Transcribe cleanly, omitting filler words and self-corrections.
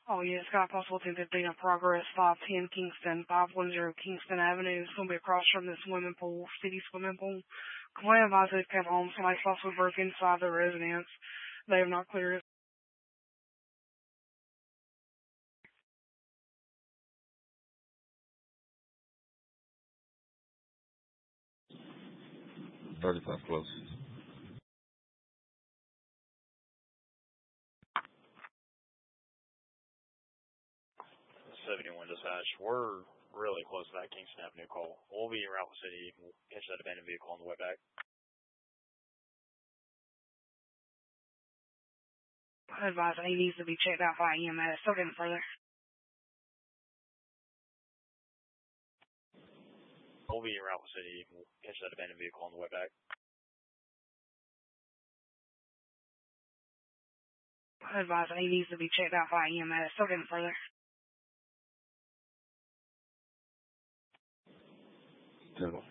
Oh, yeah, it's got a possible 1015 of progress, 510 Kingston, 510 Kingston Avenue. It's going to be across from the swimming pool, city swimming pool. Complaint advised they've come home. Somebody possibly broke inside the residence. They have not cleared it. Close. 71 dispatch. We're really close to that Kingston Avenue call. We'll be around the city. We'll catch that abandoned vehicle on the way back. I advise he needs to be checked out by EMS. So getting further. We'll be around the city. We'll catch that abandoned vehicle on the way back. I advise he needs to be checked out by EMS. So getting further. 10-4.